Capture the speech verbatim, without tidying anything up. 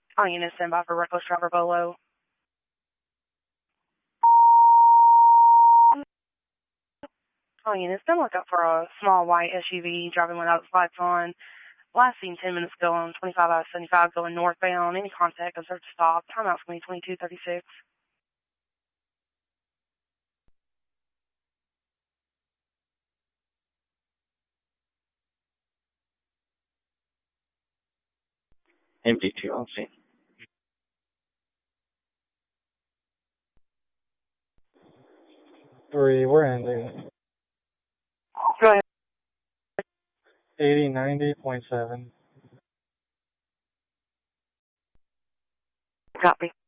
All units stand by for reckless driver Bolo. All units, don't look up for a small white S U V driving without its lights on. Last seen ten minutes ago on twenty-five out of seventy-five going northbound. Any contact, observe to stop. Timeout's going to be twenty-two thirty-six. M D two on scene. Three, we're ending. Go ahead. eighty ninety point seven. Copy.